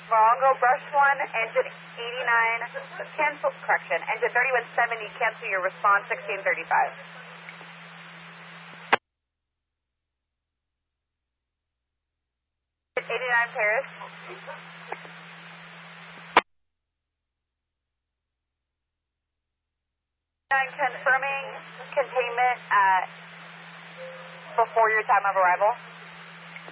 Morongo, brush 1, engine 89, cancel, correction, engine 3170, cancel your response, 1635. 89 Paris. Confirming containment at before your time of arrival.